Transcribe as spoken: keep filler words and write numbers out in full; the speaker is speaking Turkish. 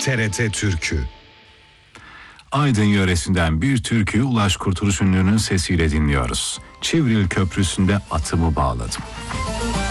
T R T Türkü. Aydın yöresinden bir türküyü Ulaş Kurtuluş Ünlü'nün sesiyle dinliyoruz. Çivril Köprüsü'nde atımı bağladım.